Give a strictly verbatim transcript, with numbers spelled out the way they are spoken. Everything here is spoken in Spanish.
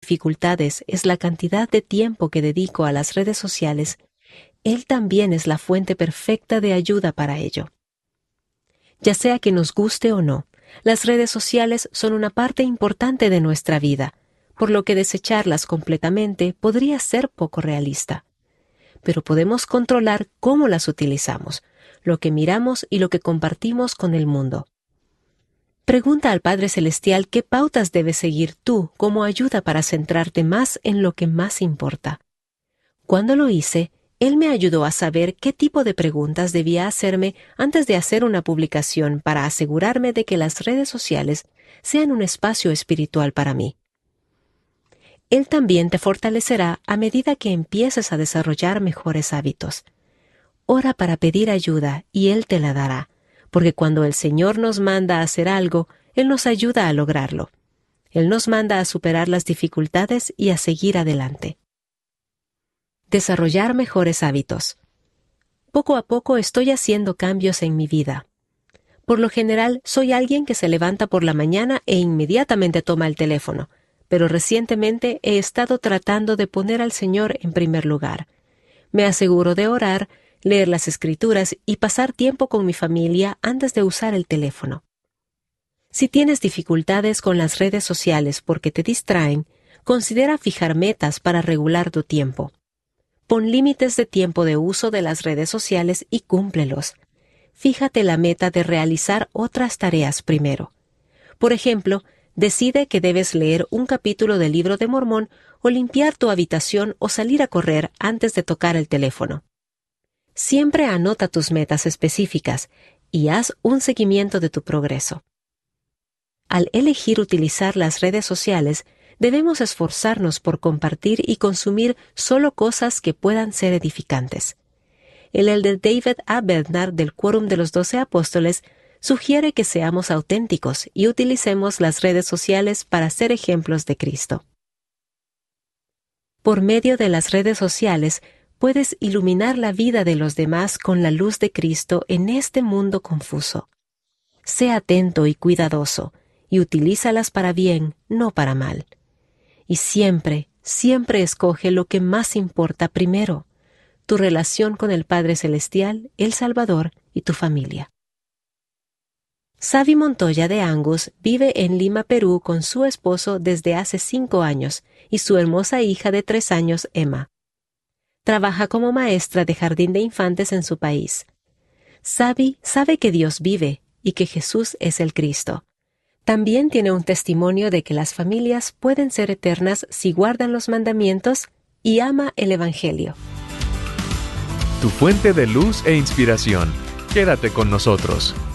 dificultades es la cantidad de tiempo que dedico a las redes sociales, Él también es la fuente perfecta de ayuda para ello. Ya sea que nos guste o no, las redes sociales son una parte importante de nuestra vida, por lo que desecharlas completamente podría ser poco realista. Pero podemos controlar cómo las utilizamos, lo que miramos y lo que compartimos con el mundo. Pregunta al Padre Celestial qué pautas debes seguir tú como ayuda para centrarte más en lo que más importa. Cuando lo hice, Él me ayudó a saber qué tipo de preguntas debía hacerme antes de hacer una publicación para asegurarme de que las redes sociales sean un espacio espiritual para mí. Él también te fortalecerá a medida que empieces a desarrollar mejores hábitos. Ora para pedir ayuda y Él te la dará, porque cuando el Señor nos manda a hacer algo, Él nos ayuda a lograrlo. Él nos manda a superar las dificultades y a seguir adelante. Desarrollar mejores hábitos. Poco a poco estoy haciendo cambios en mi vida. Por lo general, soy alguien que se levanta por la mañana e inmediatamente toma el teléfono, pero recientemente he estado tratando de poner al Señor en primer lugar. Me aseguro de orar, leer las Escrituras y pasar tiempo con mi familia antes de usar el teléfono. Si tienes dificultades con las redes sociales porque te distraen, considera fijar metas para regular tu tiempo. Pon límites de tiempo de uso de las redes sociales y cúmplelos. Fíjate la meta de realizar otras tareas primero. Por ejemplo, decide que debes leer un capítulo del Libro de Mormón o limpiar tu habitación o salir a correr antes de tocar el teléfono. Siempre anota tus metas específicas y haz un seguimiento de tu progreso. Al elegir utilizar las redes sociales, debemos esforzarnos por compartir y consumir solo cosas que puedan ser edificantes. El elder David A. Bednar del Quórum de los Doce Apóstoles sugiere que seamos auténticos y utilicemos las redes sociales para ser ejemplos de Cristo. Por medio de las redes sociales, puedes iluminar la vida de los demás con la luz de Cristo en este mundo confuso. Sé atento y cuidadoso, y utilízalas para bien, no para mal. Y siempre, siempre escoge lo que más importa primero, tu relación con el Padre Celestial, el Salvador y tu familia. Savi Montoya de Angus vive en Lima, Perú, con su esposo desde hace cinco años y su hermosa hija de tres años, Emma. Trabaja como maestra de jardín de infantes en su país. Savi sabe que Dios vive y que Jesús es el Cristo. También tiene un testimonio de que las familias pueden ser eternas si guardan los mandamientos y ama el Evangelio. Tu fuente de luz e inspiración. Quédate con nosotros.